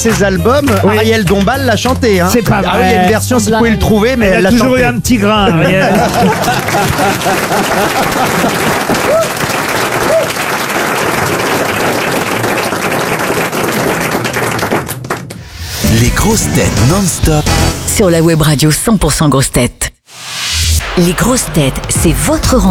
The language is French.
Ses albums, Oui. Ariel Dombal l'a chanté. Hein. C'est pas Ah oui, il y a vrai. une version, si vous pouvez le trouver, mais elle Elle l'a a toujours chanté. eu un petit grain, Ariel. Les grosses têtes non-stop. Sur la web radio 100% grosses têtes. Les grosses têtes, c'est votre rendez-vous.